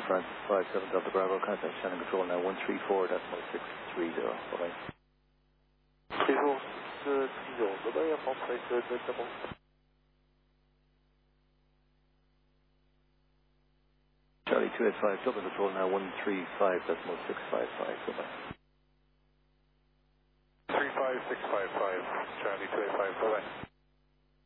Francis 57 Delta Bravo, contact Shannon Control now 134.630. Bye-bye. 34.630, bye-bye, I'm outside Delta Bravo. Charlie 285 Dublin Control now 135.655. Bye-bye. 35655, Charlie 285, bye-bye.